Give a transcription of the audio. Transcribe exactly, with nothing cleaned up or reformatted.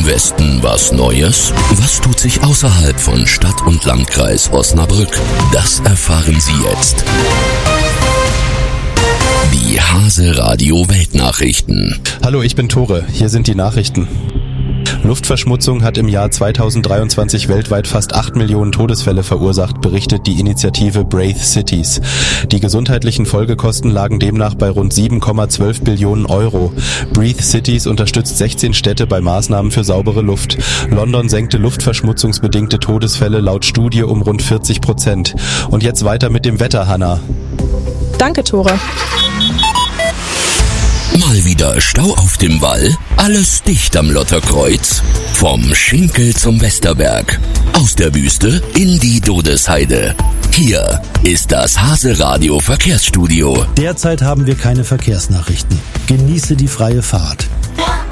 Westen was Neues? Was tut sich außerhalb von Stadt und Landkreis Osnabrück? Das erfahren Sie jetzt. Die Hase Radio Weltnachrichten. Hallo, ich bin Tore. Hier sind die Nachrichten. Luftverschmutzung hat im Jahr zweitausenddreiundzwanzig weltweit fast acht Millionen Todesfälle verursacht, berichtet die Initiative Breathe Cities. Die gesundheitlichen Folgekosten lagen demnach bei rund sieben Komma zwölf Billionen Euro. Breathe Cities unterstützt sechzehn Städte bei Maßnahmen für saubere Luft. London senkte luftverschmutzungsbedingte Todesfälle laut Studie um rund vierzig Prozent. Und jetzt weiter mit dem Wetter, Hanna. Danke, Tore. Mal wieder Stau auf dem Wall, alles dicht am Lotterkreuz. Vom Schinkel zum Westerberg, aus der Wüste in die Dodesheide. Hier ist das Hase Radio Verkehrsstudio. Derzeit haben wir keine Verkehrsnachrichten. Genieße die freie Fahrt.